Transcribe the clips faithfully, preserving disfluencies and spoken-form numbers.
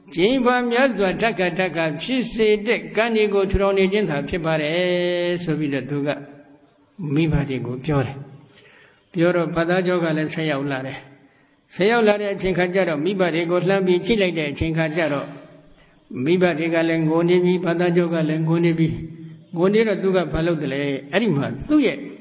Jimba Miazwa Taka Taka, she said, Kanigo Troni Jinta Pipare, Sobida Duga, Mibadigo, Pure. Pure Padajoga, let's say out Lare. Say out Lare, Chinkajaro, Mibadigo, Lambi, Chile, Chinkajaro, Mibadiga Langonibi, Padajoga, Langonibi, Gondira Duga Palodele, Anima, Duye.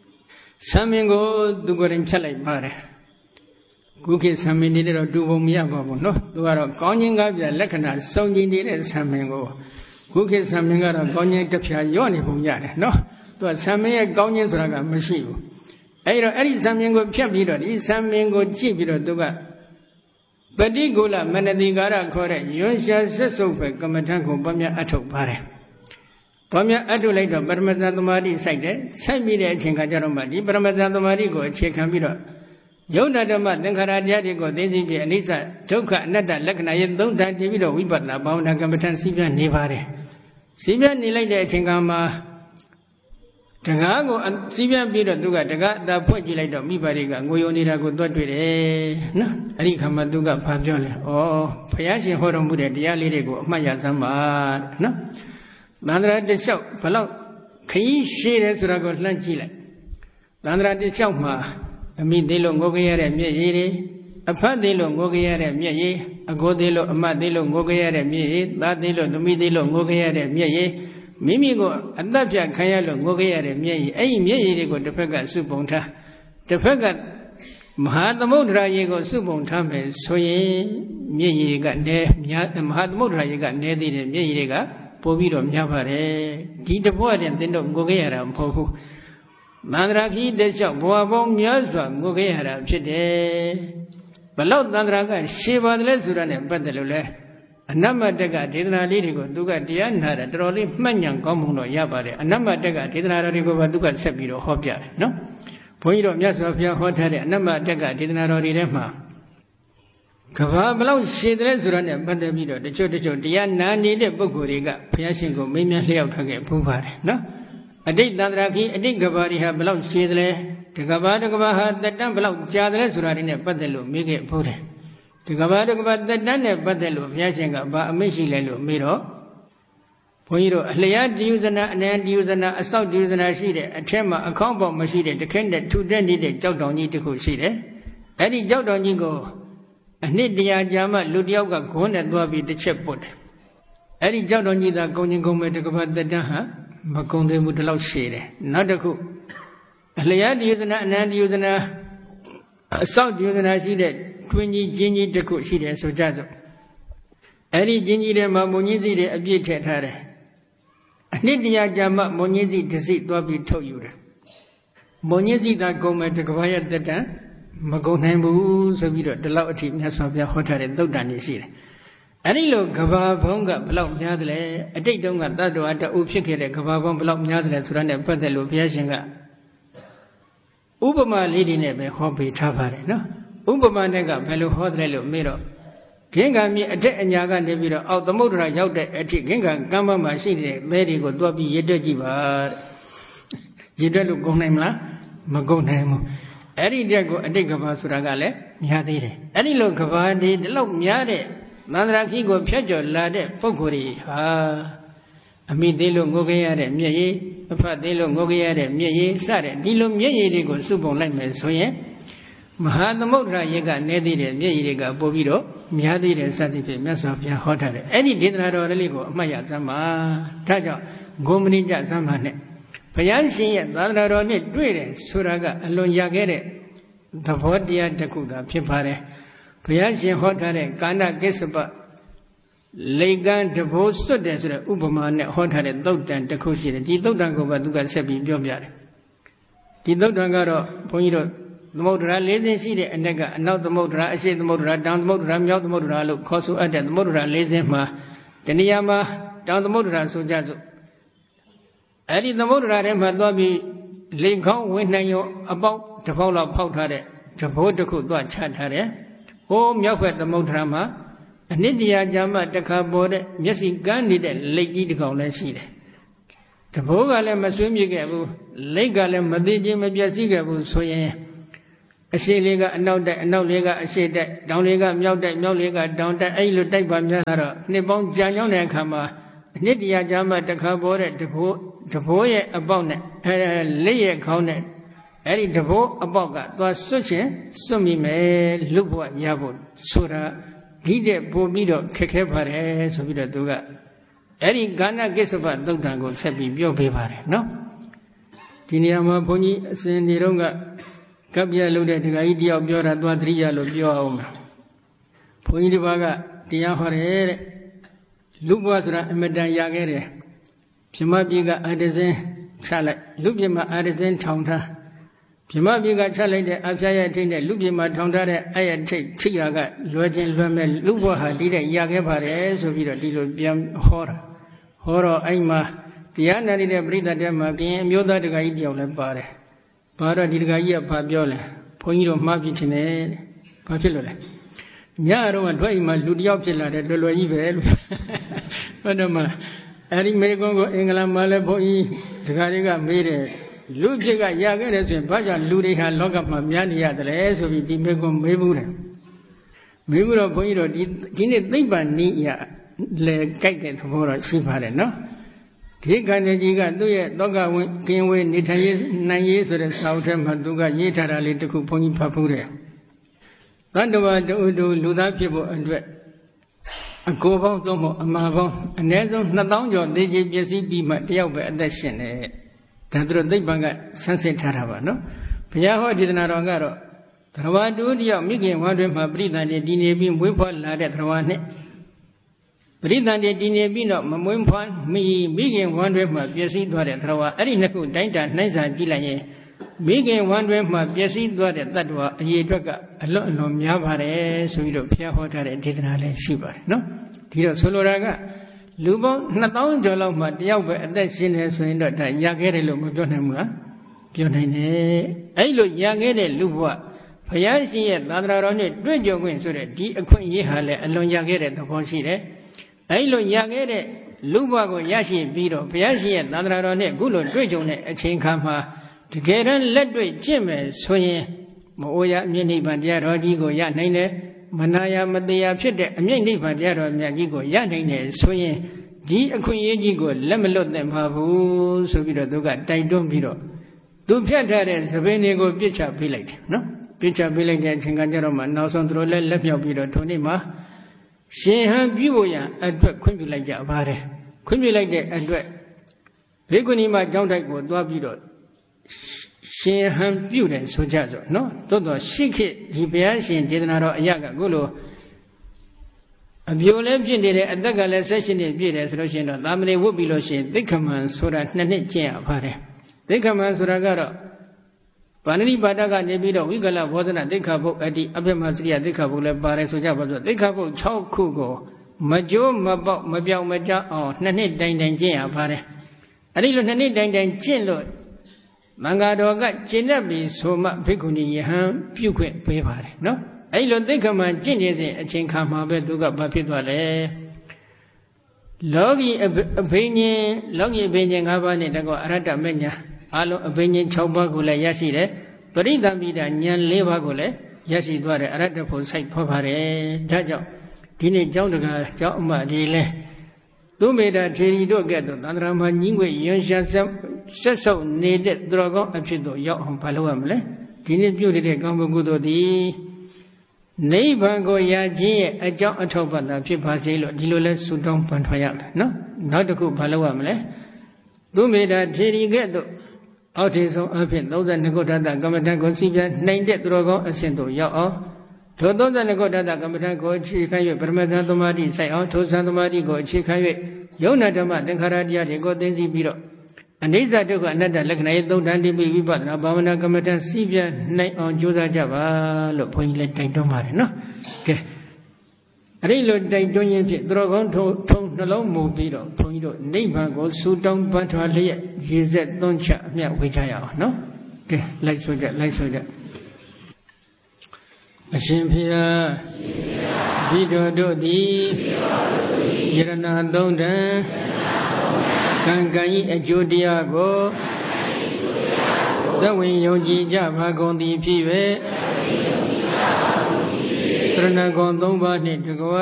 Samingo Dugorim Chale Mare. Cookie Samin did a duo miabo, no, you are a conning of the Lekana, so you did a Samingo. Cookie Saminga, a conning to Fioni from Yard, no, to a Sami a conning draga machine. Aero Eddie Samingo Champion, is Samingo Chipiro Duga. Badigula, Manadigara, correct, you shall so for Comatanco, Bamia Ato Pare. Bamia Ato later, Parmesan cited, send me the Chinkajaromadi, Parmesan Marigo, Chekambiro. Yoda Dama, Nankaraja, Daisy, Anisa, Toka, Nata, Lakana, don't that David or Wipatna, bound a competent Sibia Nevare. Sibia Nilada Chingama Tangago and Sibia Bida Duga, the Pojilate of Mibariga, Goyonira go to it. No, Arikama Duga Pajole, or Payashi Horom Buddha, Dialego, Maya Zamba, no. Mandra de Shop, Palo, Kai Shades Ragot Lanchila. Mandra de Shopma. A me de longoyere me, a fat de longoyere me, a go de lo, a mat de longoyere me, that de lo, the me de longoyere me, Mimigo, and that ya Kayalo Goyere me, a me go to Fega Subonta. The Fega Mahadamodra Yego Subontambe, so ye, me got ne, Mahadamodra you got ne, the me, Povido Yavare, Gita Boy and then Goyera, Pohu. Mandraki de Shop, Boabong Yazwa, Gogera, Chide. Below Nandraga, Shiva Lesuran and Padelule. A number dega didn't Lidigo, Duga Diana, a trolley, Manyan Comuno Yabare, a number dega didn't Rigo Duga Sepiro Hopia, no? Point of Yasofia Hotel, a number dega didn't Rema. Kava below Shidresuran and Pandavido, the Church of Diana needed Boguriga, Piasingo, Mimia Leo Kage, Puvare, no? A date Nandraki, a date Gabari have belonged Shidle, the Gabada Gabaha, the Dumblo, Chadre Suran in Padelu, make it put it. The Gabada Gabad, the Dane Padelu, Yashinga, Mishilelu, Miro. Poiro, Lead Usana, and end Usana, a South Usana Shide, a Chema, a combo machine, the Kenda, two dandy, the Jodoni to Shide. Eddie Jodoni go. A Nidia Jama, Ludioga, Gona, Dwabi, the Chepwood. Eddie Jodoni, the going go to Gabad, the Daha. Makonde Mudalo Shade, not a cook. Lead Usana and Usana, a South Usana Shide, twenty Ginny de Cook Shide, so Jazo. Any Ginny de Mamunizi de Abietare. Nidia Jama Monizi to see Dobby told you. Monizi that go met the Gavaya the Dan, Magonamu, so we don't allow it in Nasavia Hotel and Dodani Shide. Any look Gava Bonga, Block Yadle, a date don't got that do at the Upshike, Gava Block Yadle to run a Padelu Piashinga. Ubama lady name, Hobby Tavare, no? Ubama nega, Pelu Hodrelo, Miro. Ginga me a dead and Yaga Neviro out the motor out there at Ginga, Gamma machine, very good, Dobby Yedajiva. Jidalu Gonamla, Magonamo. Any day go a dig of Suragale, Yadire. Any look of Adi, the look Yade. Mandraki go Piaggio Lade, Poguri, ah, a me de lo Gogayare, Mie, a fat de lo Gogayare, Mie, Sare, Dilo Mie go Subon like Mesoye, Mahadamodra Yega, Nedi, Mie, Bovido, Miadi, Satipe, Mesofia Hotel, any dinner or Ligo, Maya Zama, Taja, Gomini Zamane, Payansi, Nandaroni, Duere, Suraga, Alon Yagere, the Vodia Takuda, Pipare. Piashi Hotare, Kana Gesapa, Legan, the Post, Desert, Uberman, Hotare, Dotan, the Koshi, the Dotango, Duga Sebi, Jobiare. The Dotangaro, Poiro, the Modra, Lazy City, and Nega, and now the Modra, I say the Modra, down the Modra, out the Modra, look, Kosu, and the Modra, Lazima, the Niyama, down the Modra, so Jazo. Eddie the Modra, and Madobi, Lincoln, when you about the fall of Potare, the Potaku, do a chat. Oh, Myafet the Motrama, and Nidia Jama, the cardboard, Messi Gandhi, the lady to call and see. The Bogale Masumi Gabu, Legale Madiji Mabiasigabu, so ye. အရှိလေးကအနောက်တိုက်အနောက်လေးကအရှိတိုက်တောင်လေးကမြောက်တိုက်မြောက်လေးကတောင်တိုက်အဲ့လိုတိုက်ပါများတာတော့နှစ်ပေါင်းကြာရောက်တဲ့အခါမှာအနှစ်တရာကြာမှတစ်ခါပေါ်တဲ့တဘိုးတဘိုးရဲ့အပေါက်နဲ့အဲလက်ရဲ့ခေါင်းနဲ့အဲ့ဒီတဘိုးအပေါက်ကသွားစွတ်ချင်းစွတ်မိမယ်လူဘဝရဖို့ဆိုတာဒီတဲ့ပို့ပြီးတော့ခက်ခဲပါတယ်ဆိုပြီးတော့သူကအဲ့ဒီကာဏကိစ္စပသုတ်တံကိုဆက်ပြီးပြောပေးပါတယ်နော်ဒီနေရာမှာဘုန်းကြီးအစဉ်ဒီတော့ကကပ်ပြလို့တဲ့ဒကာကြီးတယောက်ပြောတာသွားသတိရလို့ပြောအောင်မှာဘုန်းကြီးတစ်ပါးကတရားဟောတယ်တဲ့လူဘဝဆိုတာအမတန်ရခဲ့တယ်ပြမပြေကအာတဇင်းချလိုက်လူပြမအာတဇင်းထောင်ထားပြမပြေကချလိုက်တဲ့အဖျားရဲ့ထိတ်နဲ့လူပြမထောင်ထားတဲ့အရဲ့ထိတ်ထိရာကလွယ်ချင်းလွယ်မဲ့လူဘဝဟာဒီတဲ့ရခဲ့ပါတယ်ဆိုပြီးတော့ဒီလိုပြန်ဟောတာဟောတော့အဲ့မှာတရားနာနေတဲ့ပရိသတ်တွေမှာကရင်အမျိုးသားဒကာကြီးတယောက်လည်းပါတယ်ဘာတော့ဒီဒကာကြီးကဘာပြောလဲဘုန်းကြီးတို့မှားပြတင်တယ်ဘာဖြစ်လို့လဲညတော့ကတွေ့အိမ်မှာလူတယောက်ဖြစ်လာတယ်လွယ်လွယ်ကြီးပဲလို့ဟုတ်တယ်မလားအဲ့ဒီမေကွန်းကိုအင်္ဂလန်မှာလည်းဘုန်းကြီးဒကာတွေကမေးတယ်လူဖြစ်ကရခဲ့တယ်ဆိုရင်ဘာကြောင့်လူတွေဟာလောကမှာများနေရတယ်လဲဆိုပြီးဒီမေကွန်းမေးဘူးတယ်မေးဘူးတော့ဘုန်းကြီးတို့ဒီဒီနေ့သိပ္ပံနည်းရလေကြိုက်တဲ့သဘောတော့ရှိပါတယ်နော်ဒီကံကြီးကသူ့ရဲ့သောကဝင်ကင်းဝေးနေထိုင်ရေးနိုင်ရေးဆိုတဲ့စာအုပ်ထဲမှာသူကရေးထားတာလေးတစ်ခုဘုန်းကြီးဖတ်ဖူးတယ်သတ္တဝါတူတူလူသားဖြစ်ဖို့အတွက်အကိုပေါင်းသုံးဖို့အမှားပေါင်းအနည်းဆုံးနှစ်သောင်းကျော်သေခြင်းပျက်စီးပြီးမှတယောက်ပဲအသက်ရှင်တယ်ဒါသူတို့သိပ္ပံကဆန်းစစ်ထားတာပါနော်ဘုရားဟောဒေသနာတော်ကတော့သရဝါတူတယောက်မိခင်ဝါတွင်မှာပြိတ္တန်တည်တည်နေပြီးမွေးဖွားလာတဲ့သရဝါနဲ့ပရိသတ်တည်တည်နေပြီးတော့မမွေးဖွားမိမိခင်ဝမ်းတွဲမှာပျက်စီးသွားတဲ့သရဝါအဲ့ဒီနှစ်ခုတိုင်းတာနှိုင်းစာကြည့်လိုက်ရင်မိခင်ဝမ်းတွဲမှာပျက်စီးသွားတဲ့တ attva အရေးအတွက်ကအလွတ်အလွန်များပါတယ်ဆိုပြီးတော့ဘုရားဟောထားတဲ့ဒေသနာလည်းရှိပါတယ်နော်ဒီတော့ဆိုလိုတာကလူပေါင်းနှစ်သောင်းကျော်လောက်မှတယောက်ပဲအသက်ရှင်နေဆိုရင်တော့ဒါရခဲ့တယ်လို့မပြောနိုင်ဘူးလားပြောနိုင်တယ်အဲ့လိုရခဲ့တဲ့လူဘဝဘုရားရှင်ရဲ့သာသနာတော်နဲ့တွေ့ကြုံခွင့်ဆိုတဲ့ဒီအခွင့်အရေးဟာလည်းအလွန်ရခဲ့တဲ့သဘောရှိတယ်အဲ့လိုရခဲ့တဲ့လူဘဝကိုရရှိပြီးတော့ဘုရားရှင်ရဲ့သန္တာတော်နဲ့အခုလိုတွေ့ကြုံတဲ့အချိန်ခါမှာတကယ်တမ်းလက်တွေ့ကျင့်မယ်ဆိုရင်မအိုရအမြင့်နိဗ္ဗာန်တရားတော်ကြီးကိုရနိုင်တယ်မနာရမတရားဖြစ်တဲ့အမြင့်နိဗ္ဗာန်တရားတော်မြတ်ကြီးကိုရနိုင်တယ်ဆိုရင်ဒီအခွင့်အရေးကြီးကိုလက်မလွတ်သင့်ပါဘူးဆိုပြီးတော့သူကတိုက်တွန်းပြီးတော့သူဖြတ်ထားတဲ့သပင်တွေကိုပြစ်ချပေးလိုက်တယ်နော်ပြစ်ချပေးလိုက်တဲ့အချိန်ကကြတော့မှနောက်ဆုံးသူတို့လည်းလက်မြောက်ပြီးတော့ထိုနေ့မှာရှင်ဟန်ပြုဖို့ရန်အတွက်ခွင့်ပြုလိုက်ကြပါတယ်ခွင့်ပြုလိုက်တဲ့အတွက်ဘေကုဏီမကျောင်းတိုက်ကိုသွားပြီးတော့ရှင်ဟန်ပြုတယ်ဆိုကြဆိုနော်သို့တော့ရှိခေတ်ဒီဘုရားရှင်ဒေသနာတော်အရာကကိုလိုအပြိုလည်းဖြစ်နေတယ်အသက်ကလည်းဆက်ရှင်နေပြည့်တယ်ဆိုလို့ရှိရင်တော့သာမဏေဝတ်ပြီးလို့ရှိရင်သိက္ခမံဆိုတာနှစ်နှစ်ကျင့်ရပါတယ်သိက္ခမံဆိုတာကတော့ဗာဏိပါဒကနေပြီးတော့ဝိကလဘောဓနာသိက္ခာပုတ်အတ္တိအภิမစရိယသိက္ခာပုတ်လည်းပါတယ်ဆိုကြပါစို့သိက္ခာပုတ်၆ခုကိုမကြိုးမပေါက်မပြောင်မကြအောင်နှစ်နှစ်တိုင်တိုင်ကျင့်ရပါတယ်အဲ့ဒီလိုနှစ်နှစ်တိုင်တိုင်ကျင့်လို့မင်္ဂတော်ကကျင့်တတ်ပြီဆိုမှဘိက္ခုနီယဟန်ပြုခွင့်ပေးပါတယ်နော်အဲ့ဒီလိုသိက္ခာမှကျင့်နေစဉ်အချိန်ခါမှာပဲသူကဘာဖြစ်သွားလဲလောကီအဘိညာဉ်လောကီအဘိညာဉ်၅ပါးနဲ့တကောအရဟတမညာအလုံးအဘိညာဉ်၆ပါးကိုလည်းရရှိတယ်ပရိသမိတာဉာဏ်၄ပါးကိုလည်းရရှိသွားတယ်အရဟတဖို့စိုက်ဖွားပါတယ်ဒါကြောင့်ဒီနေ့ကျောင်းတကာကျောင်းအမကြီးလဲသူမေတ္တာထေရီတို့ကဲ့သို့သန္တရာမှာညီငွေရွှန်ရှာဆက်ဆက်ဆုပ်နေတဲ့သူတော်ကောင်းအဖြစ်သို့ရောက်အောင်ဘာလုပ်ရမလဲဒီနေ့ပြုတဲ့ကောင်းမှုကုသိုလ်သည်နိဗ္ဗာန်ကိုရခြင်းရဲ့အကြောင်းအထောက်ပံ့တာဖြစ်ပါစေလို့ဒီလိုလဲဆုတောင်းပန်ထွက်ရတယ်နော်နောက်တစ်ခုဘာလုပ်ရမလဲသူမေတ္တာထေရီကဲ့သို့အောက်ထေဆုံးအဖြစ်၃၂ခုဋ္ဌတကမ္မဋ္ဌာန်းကိုစီပြန်နိုင်တဲ့သူတော်ကောင်းအစဉ်သို့ရောက်အောင်ထို၃၂ခုဋ္ဌတကမ္မဋ္ဌာန်းကိုအခြေခံ၍ပရမသသမာဓိစိုက်အောင်ထိုသံသမာဓိကိုအခြေခံ၍ယုံနာဓမ္မသင်္ခါရတရားတွေကိုသိသိပြီးတော့အနိစ္စဒုက္ခအနတ္တလက္ခဏာရဲ့သုံးတန်တိပိဝိပဿနာဘာဝနာကမ္မဋ္ဌာန်းစီပြန်နိုင်အောင်ကြိုးစားကြပါလို့ဘုန်းကြီးလည်းတိုက်တွန်းပါတယ်နော်ကဲအဲ့ဒီလိုတိုက်တွန်းရင်ဖြင့်သူတော်ကောင်းထုံထုံနှလုံးမူပြီးတော့ဘုန်းကြီးတို့နိဗ္ဗာန်ကိုဆူတောင်းပန်းထွားလျက်ရေစက်သွန်းချအမြတ်ဝေကြရအောင်နော်ကဲလိုက်ဆိုကြလိုက်ဆိုကြအရှင်ဖေယဘိတော်တို့သည်ယရဏသုံးတန်ကံကံဤအကျိုးတရားကိုသဝင်ယုံကြည်ကြပါကုန်သည်ဖြစ်၍သရဏဂုံသုံးပါးနှင့်တကွ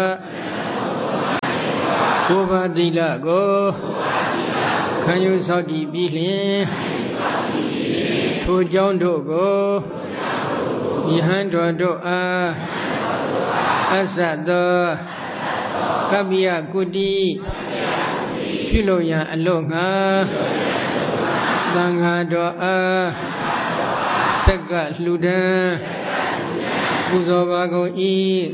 ကိုယ်ပါသီလကိုခံယူဆောက်တည်ပြီးလျှင်ထိုကြောင့်တို့ကိုယဟန်တော်တို့အားအစ္ဆသောကပ္ပိယကုတိပြုလို့ရန်အလို့ငါသံဃာတော်အားဆက်ကလှူဒန်းပူဇော်ပါကုန်၏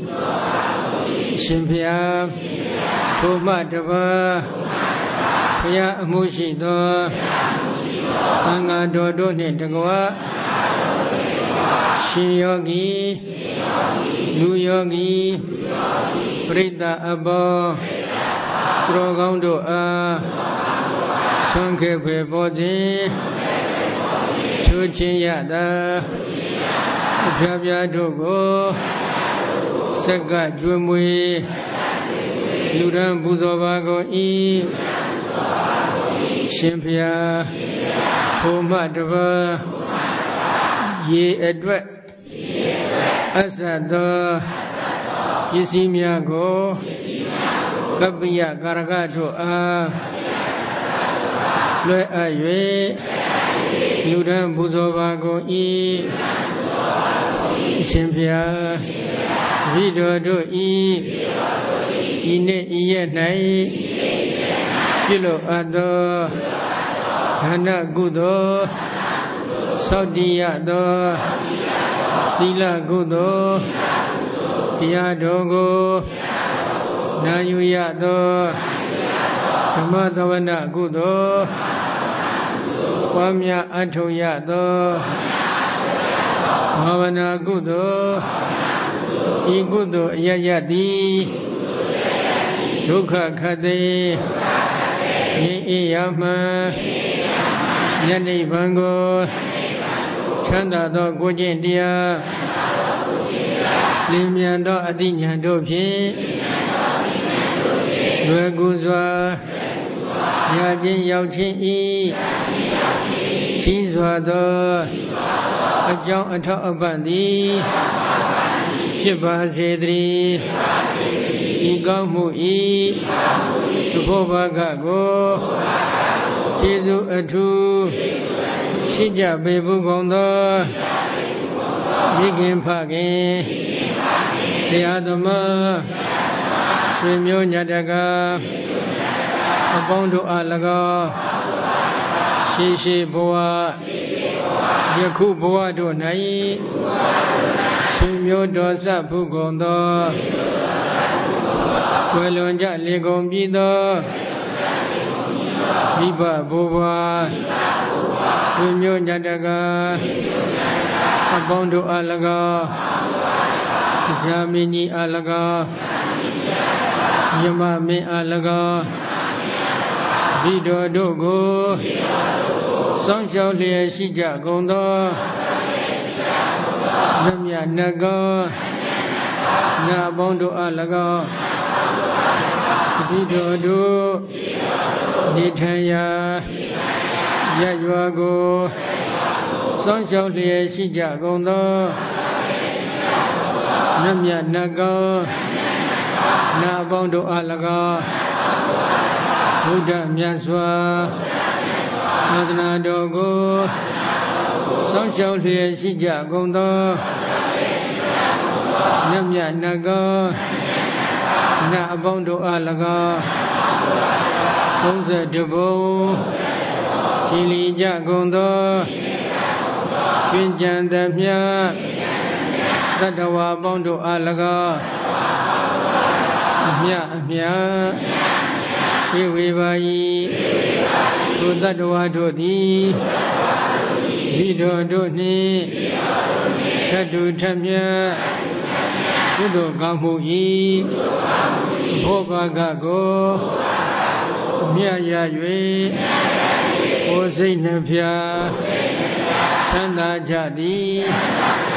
ရှင်ဘုရားဘုမတပါဘုရားအမှုရှိသောသံဃာတော်တို့နှင့်တကွရှင်ယောဂီလူယောဂီပရိသတ်အပေါင်းသူတော်ကောင်းတို့အားဆွမ်းခဲ့ပေပေါ်သည်ချိုးချင်းရတာအဖျားဖျားတို့ကိုဆက်ကကျွေးမွေးလူရန်ပူဇော်ပါကုန်၏ရှင်ဘုရားဘုမတပါရေအတွက်အစ္ဆသောပစ္စည်းများကိုကပ္ပိယကာရကတို့အားလွှဲအပ်၍လူရန်ပူဇော်ပါကုန်၏ရှင်ဘုရားဝိတော်တို့ဤဤနေ့ဤရက်၌ပြုလို့အပ်သောဒါနကုသိုလ်သောတိယသောသီလကုသိုလ်တရားတော်ကိုနာယူရသောဓမ္မသဝနကုသိုလ်ပွားများအထောက်ရသောဘာဝနာကုသိုလ်ဤကုသိုလ်အယယသည်ဒုက္ခခတ်သိငြိမ်းအေးရမှယနိဗ္ဗာန်ကိုချမ်းသာသောကိုယ်ကျင့်တရားလင်းမြန်သောအသိဉာဏ်တို့ဖြင့်လွယ်ကူစွာရခြင်းရောက်ခြင်းဤကြီးစွာသောအကြောင်းအထောက်အပံ့သည်ဖြစ်ပါစေတည်းဤကောင်းမှုဤသုဘောဘာကကိုကျေးဇူးအထူးရှိကြပေဘူးကုန်သောမိခင်ဖခင်ဆရာသမားဆွေမျိုးညတကအပေါင်းတို့အား၎င်းရှိရှိဘဝယခုဘဝတို့၌ဆွေမျိုးတော်စဖူးကုန်သောွယ်လွန်ကြလေကုန်ပြီးသောမိဘဘိုးဘွားဆွေမျိုးညတကအပေါင်းတို့အား၎င်းဇာမင်းကြီးအား၎င်းမြမမင်းအား၎င်းဘိတော်တို့ကိုစောင့်ရှောက်လျက်ရှိကြကုန်သောမြတ်မြတ်နတ်ကောနာပေါင်းတို့အား၎င်းဘိတော်တို့နေထိုင်ရာရရွာကိုစောင့်ရှောက်လျက်ရှိကြကုန်သောမြတ်မြတ်နတ်ကောနာပေါင်းတို့အား၎င်းဘုဒ္ဓမြတ်စွာသာသနာတော်ကိုစောင့်ရှောက်လျက်ရှိကြကုန်သောမြတ်မြတ်နတ်ကောနာအပေါင်းတို့အား၎င်းသုံးဆယ်တဘုံခြီလီကြကုန်သောကျွင်ကြံသမျှသတ္တဝါပေါင်းတို့အား၎င်းအမြအမြပြေဝေပါ၏ထိုသတ္တဝါတို့သည်ဘိတော်တို့နှင့်ထတ်တူထမြတ်ကုသိုလ်ကောင်းမှု၏ဘောဘာကကိုမြတ်ရ၍ကိုယ်စိတ်နှဖျားချမ်းသာကြသည်